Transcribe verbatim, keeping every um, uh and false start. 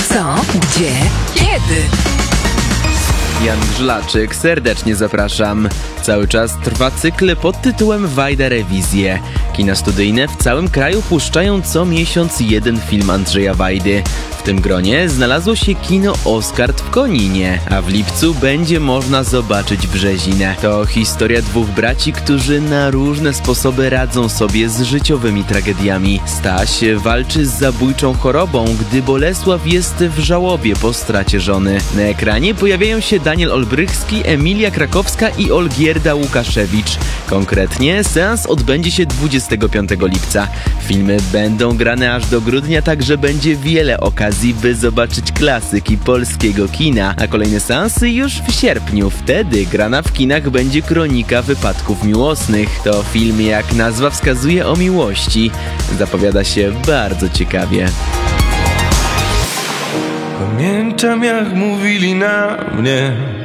Co? Gdzie? Kiedy? Jan Żlaczyk, serdecznie zapraszam. Cały czas trwa cykl pod tytułem Wajda Rewizje. Kina studyjne w całym kraju puszczają co miesiąc jeden film Andrzeja Wajdy. W tym gronie znalazło się kino Oskard w Koninie, a w lipcu będzie można zobaczyć Brzezinę. To historia dwóch braci, którzy na różne sposoby radzą sobie z życiowymi tragediami. Staś walczy z zabójczą chorobą, gdy Bolesław jest w żałobie po stracie żony. Na ekranie pojawiają się Daniel Olbrychski, Emilia Krakowska i Olgierda Łukaszewicz. Konkretnie seans odbędzie się dwudziestego piątego lipca. Filmy będą grane aż do grudnia, także będzie wiele okazji, by zobaczyć klasyki polskiego kina, a kolejne seansy już w sierpniu. Wtedy grana w kinach będzie Kronika wypadków miłosnych. To film, jak nazwa wskazuje, o miłości. Zapowiada się bardzo ciekawie. Pamiętam, jak mówili na mnie,